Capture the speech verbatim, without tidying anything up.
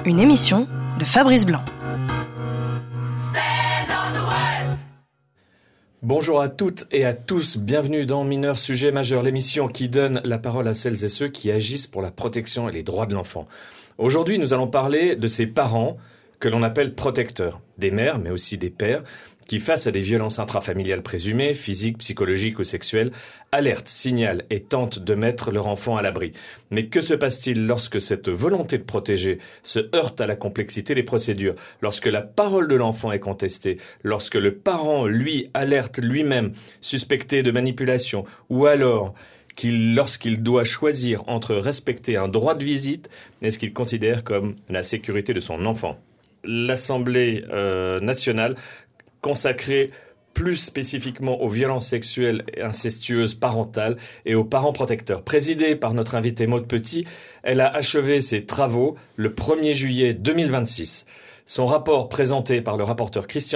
Une émission de Fabrice Blanc. Bonjour à toutes et à tous, bienvenue dans Mineurs Sujets Majeurs, l'émission qui donne la parole à celles et ceux qui agissent pour la protection et les droits de l'enfant. Aujourd'hui, nous allons parler de ces parents que l'on appelle protecteurs, des mères mais aussi des pères, qui face à des violences intrafamiliales présumées, physiques, psychologiques ou sexuelles, alertent, signalent et tentent de mettre leur enfant à l'abri. Mais que se passe-t-il lorsque cette volonté de protéger se heurte à la complexité des procédures, lorsque la parole de l'enfant est contestée, lorsque le parent, lui, alerte lui-même, suspecté de manipulation, ou alors qu'il, lorsqu'il doit choisir entre respecter un droit de visite et ce qu'il considère comme la sécurité de son enfant. L'Assemblée euh, nationale consacrée plus spécifiquement aux violences sexuelles et incestueuses parentales et aux parents protecteurs. Présidée par notre invitée Maude Petit, elle a achevé ses travaux le premier juillet deux mille vingt-six. Son rapport présenté par le rapporteur Christian